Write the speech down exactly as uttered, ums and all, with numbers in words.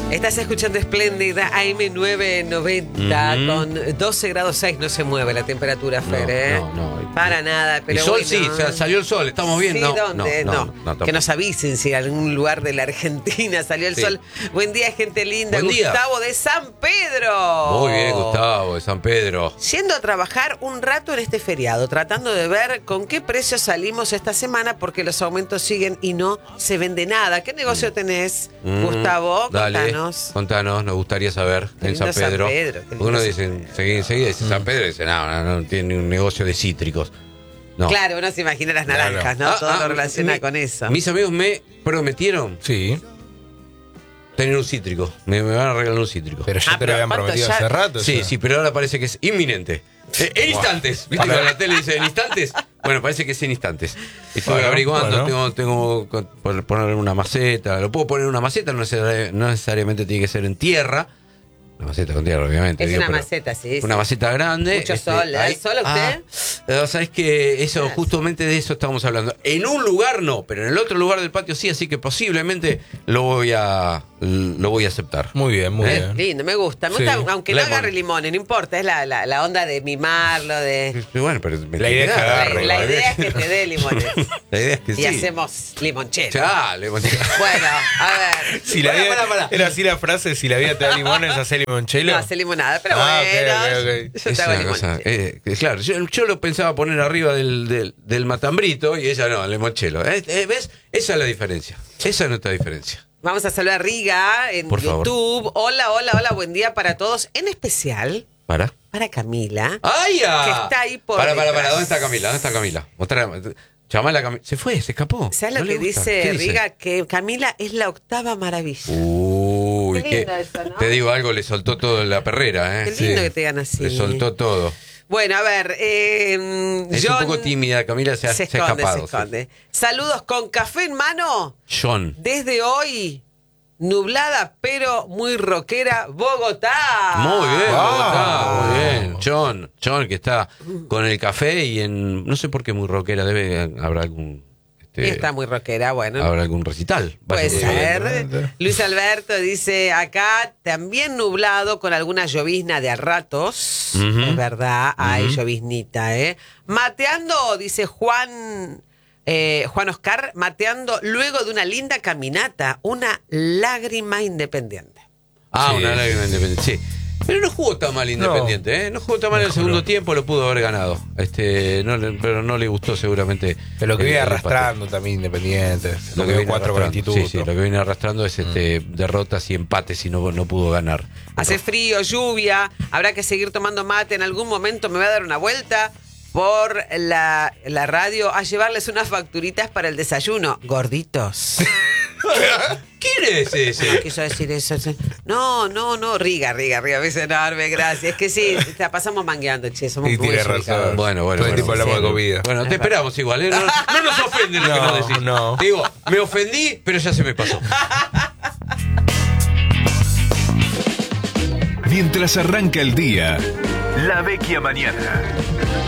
Estás escuchando Espléndida A M novecientos noventa uh-huh. con doce grados seis, no se mueve la temperatura, Fer, no, ¿eh? No, no. Para nada, pero el sol bueno. sí, o sea, salió el sol, estamos bien, sí, ¿no? ¿dónde? No, no, no, no que nos avisen si en algún lugar de la Argentina salió el sí. sol. Buen día, gente linda. Buen día. Gustavo de San Pedro. Muy bien, Gustavo de San Pedro. Yendo a trabajar un rato en este feriado, tratando de ver con qué precio salimos esta semana, porque los aumentos siguen y no se vende nada. ¿Qué negocio tenés, mm, Gustavo? Dale, contanos. Contanos, nos gustaría saber en San Pedro. San Pedro Uno dice, enseguida dice mm. San Pedro, dice, no, no, no tiene un negocio de cítricos. No. Claro, uno se imagina las naranjas, claro. ¿no? Ah, Todo ah, lo relaciona mi, con eso. Mis amigos me prometieron sí. tener un cítrico. Me, me van a regalar un cítrico. Pero ya ah, te lo habían prometido ya... hace rato. Sí, ya. sí, pero ahora parece que es inminente. Eh, en instantes. ¿Viste cuando la tele dice en instantes? Bueno, parece que es en instantes. Estoy bueno, averiguando, bueno. tengo, tengo que poner una maceta. Lo puedo poner en una maceta, no necesariamente, no necesariamente tiene que ser en tierra. Una maceta con tierra, obviamente. Es digo, una maceta, sí. Una sí. maceta grande. Mucho este, sol. ¿Le da el sol a usted? Ah, ¿sabes que eso, justamente de eso estamos hablando? En un lugar no, pero en el otro lugar del patio sí, así que posiblemente lo voy a lo voy a aceptar. Muy bien, muy ¿Eh? bien. Lindo, me gusta. Me sí. gusta aunque Lemon. no agarre limones, no importa. Es la, la, la onda de mimarlo, de... Bueno, pero me la idea es que agarre. La, la idea es que te dé limones. La idea es que y sí. Y hacemos limonchero. Ya, limonchero. Bueno, a ver. Si la para, vida, para, para. Era así la frase, si la vida te da limones, hace limonchelo. No hace limonada, pero ah, bueno. Okay, okay, okay. Yo te hago limonchelo. Eh, claro, yo, yo lo pensaba poner arriba del, del, del matambrito y ella no, limonchelo. Eh, eh, ¿Ves? Esa es la diferencia. Esa es nuestra diferencia. Vamos a saludar a Riga en Por YouTube. Favor. Hola, hola, hola, buen día para todos. En especial ¿Para? para Camila. ¡Ay, ya! Que está ahí por Para, para, detrás. para. ¿Dónde está Camila? ¿Dónde está Camila? Mostrá, llamala a Camila. Se fue, se escapó. ¿Sabes ¿No lo que dice ¿Qué Riga? dice? Que Camila es la octava maravilla. Uy, qué lindo qué, eso, ¿no? Te digo algo, le soltó todo en la perrera, ¿eh? Qué lindo sí. que te digan así. Le soltó todo. Bueno, a ver. Eh, es John un poco tímida, Camila se ha, se se ha esconde, escapado. se esconde. Sí. Saludos con café en mano. John. Desde hoy, nublada pero muy rockera, Bogotá. Muy bien, Wow. Bogotá, muy bien. John, John que está con el café y en, no sé por qué muy rockera, debe, habrá algún... Y está muy rockera, bueno. Habrá algún recital. Puede ser. bien. Luis Alberto dice, acá también nublado con alguna llovizna de a ratos. Uh-huh. Es verdad, hay Uh-huh. lloviznita, ¿eh? Mateando, dice Juan, eh, Juan Oscar, mateando luego de una linda caminata, una lágrima independiente. Ah, Sí. una lágrima independiente, sí. Pero no jugó tan mal Independiente, no. ¿eh? No jugó tan mal en el segundo no. tiempo, lo pudo haber ganado. Este, no le, pero no le gustó seguramente. Pero lo que el- viene el arrastrando también Independiente. Lo que viene cuatro con arrastrando. actitud. Sí, sí, lo que viene arrastrando es este, mm. derrotas y empates y no, no pudo ganar. Hace frío, lluvia, habrá que seguir tomando mate. En algún momento me voy a dar una vuelta por la, la radio a llevarles unas facturitas para el desayuno. Gorditos. ¿Quién es ese? No quiso decir eso. No, no, no. Riga, Riga, Riga. Es enorme, gracias. Es que sí, la pasamos mangueando, che. Somos Y muy tiene desubicados. razón. Bueno, bueno, Todo el bueno. tiempo hablamos sí. de comida. Bueno, te esperamos igual, ¿eh? No, no nos ofende lo que No, nos decís. no. Te digo, me ofendí, pero ya se me pasó. Mientras arranca el día, La Vecchia Mañana.